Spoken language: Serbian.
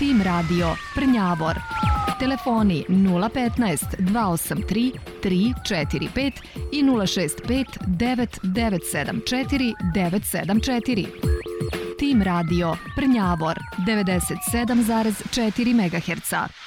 Tim Radio Prnjavor. Telefoni 015 283 345 i 065 9974 974. Tim Radio Prnjavor 97,4 MHz.